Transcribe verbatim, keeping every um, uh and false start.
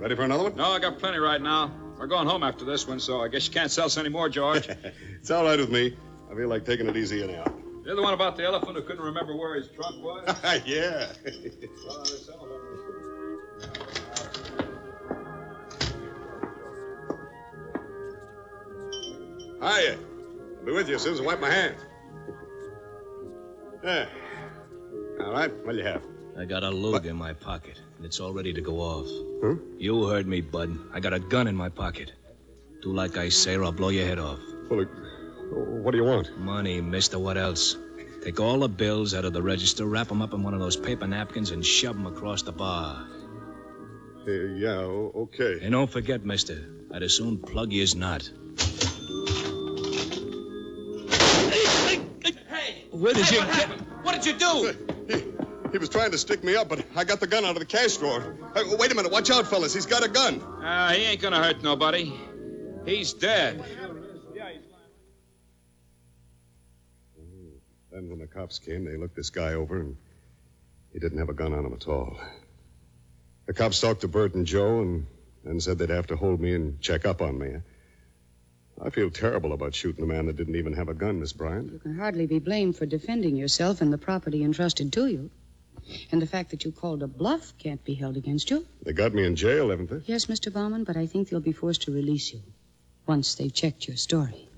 Ready for another one? No, I got plenty right now. We're going home after this one, so I guess you can't sell us any more, George. It's all right with me. I feel like taking it easy anyhow. You're the one about the elephant who couldn't remember where his trunk was? Yeah. Well, this elephant was- Hiya. I'll be with you as soon as I wipe my hands. Yeah. All right, what'll you have? I got a lug in my pocket, and it's all ready to go off. Huh? You heard me, bud. I got a gun in my pocket. Do like I say, or I'll blow your head off. Well, it, what do you want? Money, mister, what else? Take all the bills out of the register, wrap them up in one of those paper napkins, and shove them across the bar. Uh, yeah, o- okay. And don't forget, mister, I'd as soon plug you as not. Hey! Where did hey, you what get... happened? What did you do? He, he was trying to stick me up, but I got the gun out of the cash drawer. Uh, wait a minute. Watch out, fellas. He's got a gun. Ah, he ain't gonna hurt nobody. He's dead. Then when the cops came, they looked this guy over, and he didn't have a gun on him at all. The cops talked to Bert and Joe and then said they'd have to hold me and check up on me. I feel terrible about shooting a man that didn't even have a gun, Miss Bryant. You can hardly be blamed for defending yourself and the property entrusted to you. And the fact that you called a bluff can't be held against you. They got me in jail, haven't they? Yes, Mister Bauman, but I think they'll be forced to release you once they've checked your story.